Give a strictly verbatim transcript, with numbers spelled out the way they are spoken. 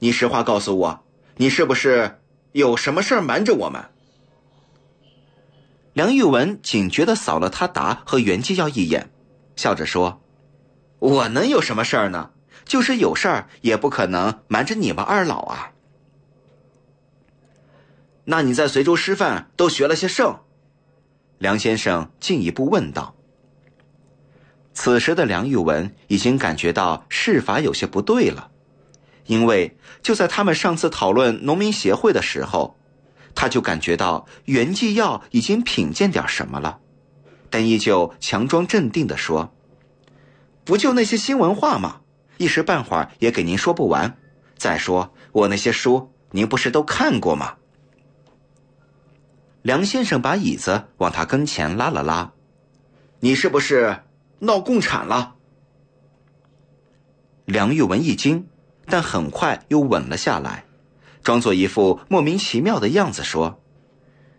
你实话告诉我，你是不是有什么事儿瞒着我们？”梁玉文警觉地扫了他达和袁继耀一眼，笑着说：“我能有什么事儿呢？就是有事儿也不可能瞒着你们二老啊。”“那你在随州师范都学了些甚？”梁先生进一步问道。此时的梁玉文已经感觉到事法有些不对了，因为就在他们上次讨论农民协会的时候，他就感觉到袁继耀已经品见点什么了，但依旧强装镇定地说：“不就那些新文化吗？一时半会儿也给您说不完。再说我那些书您不是都看过吗？”梁先生把椅子往他跟前拉了拉：“你是不是闹共产了？”梁玉文一惊，但很快又稳了下来，装作一副莫名其妙的样子说：“